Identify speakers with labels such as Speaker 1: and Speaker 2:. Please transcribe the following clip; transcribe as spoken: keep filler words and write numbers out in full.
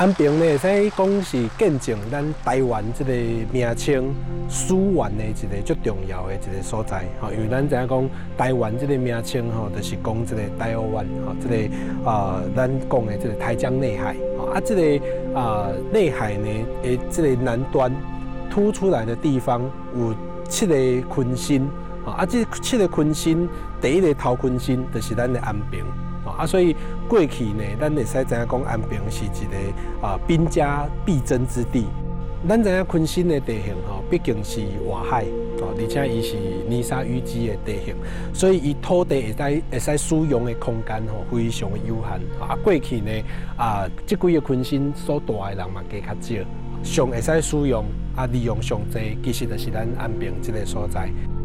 Speaker 1: 安平呢，会使讲是见证咱台湾这个名称史源的一个最重要的一个所在。吼，因为咱知影讲台湾这个名称吼，就是讲这个台湾湾，吼，这个啊、呃，咱讲的这个台江内海，吼啊，这个啊、呃、内海呢，诶，这个南端凸出来的地方有七个群星，啊，这七个群星，第一个头群星就是咱的安平。啊，所以过去呢，咱会使知影讲安平是一个啊兵家必争之地。咱知影昆新的地形吼，毕竟是外海，哦，而且伊是泥沙淤积的地形，所以伊土地会使会使使用的空间吼非常的有限。啊，过去呢啊，即几个昆新所住的人嘛加较少，上会使使用啊利用上济，其实就是咱安平即个所在。